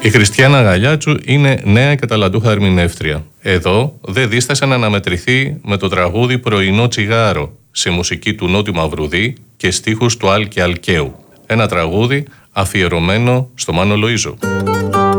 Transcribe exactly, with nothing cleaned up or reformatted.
Η Χριστιάνα Γαλιάτσου είναι νέα και ταλαντούχα ερμηνεύτρια. Εδώ δεν δίστασε να αναμετρηθεί με το τραγούδι «Πρωινό τσιγάρο» σε μουσική του Νότιου Μαυρουδή και στίχους του Άλκη Αλκαίου. Ένα τραγούδι αφιερωμένο στο Μάνο Λοΐζο.